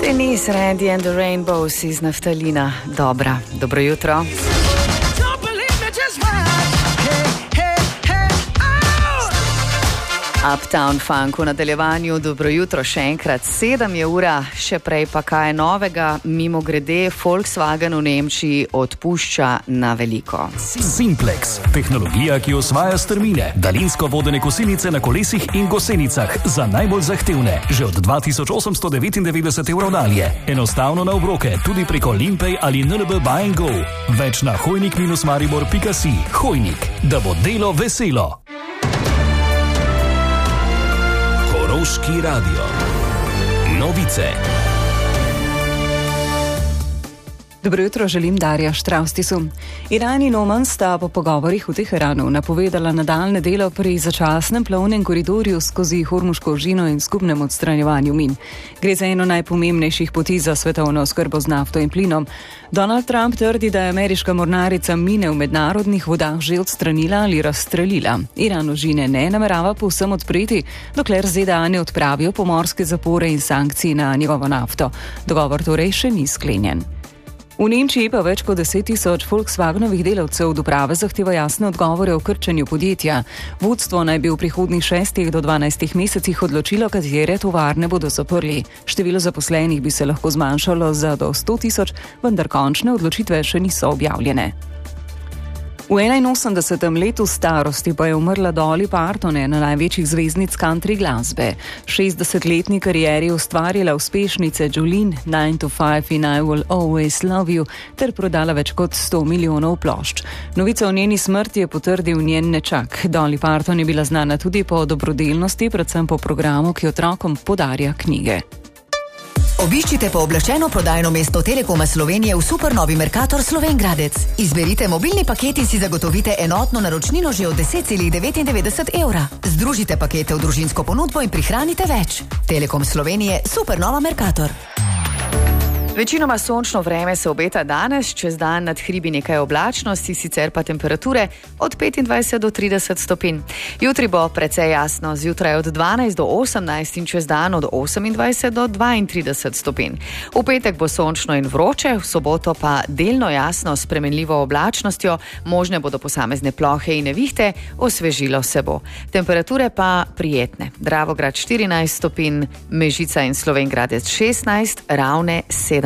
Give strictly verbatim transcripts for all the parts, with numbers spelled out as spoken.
Denise, Randy and the Rainbows iz Naftalina. Dobra, dobro jutro. Uptown Funk v nadaljevanju, dobro jutro še enkrat, sedem je ura, še prej pa kaj novega, mimo grede Volkswagen v Nemčiji odpušča na veliko. Simplex, tehnologija, ki osvaja strmine, daljinsko vodene kosilnice na kolesih in gosenicah za najbolj zahtevne, že od dva tisoč osemsto devetindevetdeset evrov dalje. Enostavno na obroke, tudi preko Limpay ali N L B Buy and Go. Več na hojnik maribor pika si. Hojnik, da bo delo veselo. Koroški radio. Novice. Dobro jutro, želim Darja Štraustisu. Iran in Oman sta po pogovorih v Teheranu napovedala nadaljne delo pri začasnem plovnem koridorju skozi Hormuško ožino in skupnem odstranjevanju min. Gre za eno najpomembnejših poti za svetovno oskrbo z nafto in plinom. Donald Trump trdi, da je ameriška mornarica mine v mednarodnih vodah že odstranila ali razstrelila. Iran ožine ne namerava povsem odpreti, dokler Z D A ne odpravijo pomorske zapore in sankcije na njegovo nafto. Dogovor torej še ni sklenjen. V Nemčiji pa več kot deset tisoč Volkswagenovih delavcev od uprave zahteva jasne odgovore o krčenju podjetja. Vodstvo naj bi v prihodnjih šestih do dvanajstih mesecih odločilo, katere tovarne bodo zaprli. Število zaposlenih bi se lahko zmanjšalo za do sto tisoč, vendar končne odločitve še niso objavljene. V enainosemdesetem letu starosti pa je umrla Dolly Parton, ena največjih zvezdnic country glasbe. šestdesetletni karieri je ustvarila uspešnice Jolene, nine to five in I Will Always Love You ter prodala več kot sto milijonov plošč. Novica o njeni smrti je potrdil njen nečak. Dolly Parton je bila znana tudi po dobrodelnosti, predvsem po programu, ki otrokom podarja knjige. Obiščite pooblaščeno prodajno mesto Telekoma Slovenije v supernovi Mercator Slovenj Gradec. Izberite mobilni paket in si zagotovite enotno naročnino že od deset celih devetindevetdeset evra. Združite pakete v družinsko ponudbo in prihranite več. Telekom Slovenije, supernova Mercator. Večinoma sončno vreme se obeta danes, čez dan nad hribi nekaj oblačnosti, sicer pa temperature od petindvajset do trideset stopinj. Jutri bo precej jasno, zjutraj od dvanajst do osemnajst in čez dan od osemindvajset do dvaintrideset stopinj. V petek bo sončno in vroče, v soboto pa delno jasno s spremenljivo oblačnostjo, možne bodo posamezne plohe in nevihte, osvežilo se bo. Temperature pa prijetne. Dravograd štirinajst stopinj, Mežica in Slovenj Gradec šestnajst, Ravne sedemnajst.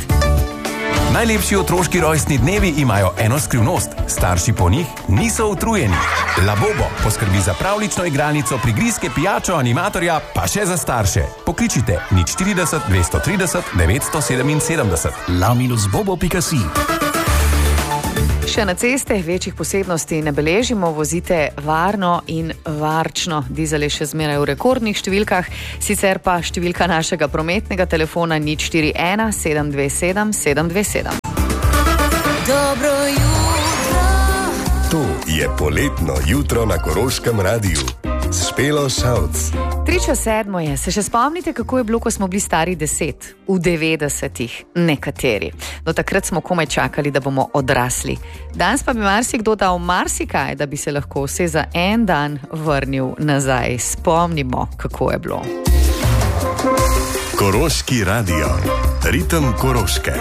Najlepši otroški rojstni dnevi imajo eno skrivnost. Starši po njih niso utrujeni. Labobo poskrbi za pravlično igralnico, prigrizke, pijačo, animatorja, pa še za starše. Pokličite nič štirideset dvesto trideset devetsto sedeminsedemdeset. la minus bobo pika si. Še na ceste večjih posebnosti ne beležimo, vozite varno in varčno. Dizel je še zmeraj v rekordnih številkah, sicer pa številka našega prometnega telefona nič štiri ena sedem dve sedem sedem dve sedem. Dobro jutro. To je poletno jutro na Koroškem radiju. Špelo Šavc. Tri čez sedmo je. Se še spomnite, kako je bilo, ko smo bili stari deset? V devetdesetih, nekateri. Do takrat smo komaj čakali, da bomo odrasli. Danes pa bi marsikdo dal marsikaj, da bi se lahko vse za en dan vrnil nazaj. Spomnimo, kako je bilo. Koroški radio. Ritem Koroške.